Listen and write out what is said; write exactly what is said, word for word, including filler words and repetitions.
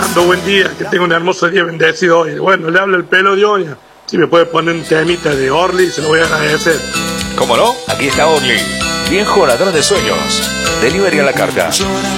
Armando, buen día, que tenga un hermoso día bendecido hoy. Bueno, le habla el Pelo de Oña. Si me puede poner un temita de Orly, se lo voy a agradecer. ¿Cómo no? Aquí está Orly, viejo ladrón de sueños. Delivery a la carta.